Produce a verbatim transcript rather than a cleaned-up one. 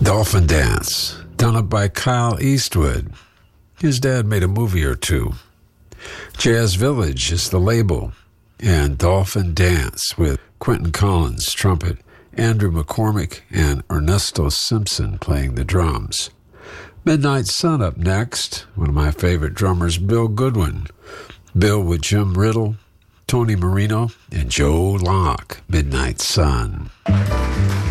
Dolphin Dance, done up by Kyle Eastwood. His dad made a movie or two. Jazz Village is the label, and Dolphin Dance with Quentin Collins, trumpet, Andrew McCormick, and Ernesto Simpson playing the drums. Midnight Sun up next, one of my favorite drummers, Bill Goodwin. Bill with Jim Riddle, Tony Marino, and Joe Locke, Midnight Sun.